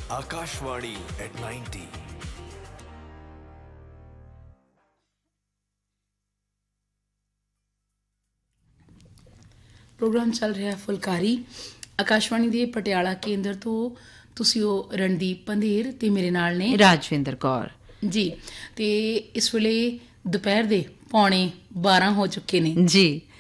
Akashvani at 90. Programme ਚੱਲ ਰਿਹਾ ਫੁਲਕਾਰੀ ਆਕਾਸ਼ਵਾਣੀ ਦੇ ਪਟਿਆਲਾ ਕੇਂਦਰ ਤੋਂ। ਤੁਸੀਂ ਉਹ ਰਣਦੀਪ ਪੰਧੇਰ ਤੇ ਮੇਰੇ ਨਾਲ ਨੇ ਰਾਜਵਿੰਦਰ ਕੌਰ ਜੀ। ਤੇ ਇਸ ਵੇਲੇ ਦੁਪਹਿਰ ਦੇ 11:45 ਹੋ ਚੁੱਕੇ ਨੇ ਜੀ।